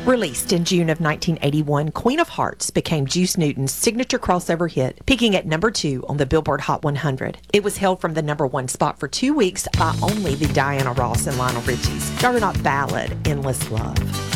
Released in June of 1981, Queen of Hearts became Juice Newton's signature crossover hit, peaking at number 2 on the Billboard Hot 100. It was held from the number 1 spot for 2 weeks by only the Diana Ross and Lionel Richie's juggernaut ballad, Endless Love.